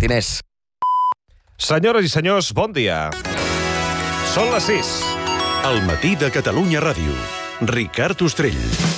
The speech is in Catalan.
Martínez. Senyores i senyors, bon dia. Són les 6. Al matí de Catalunya Ràdio. Ricard Ostrell.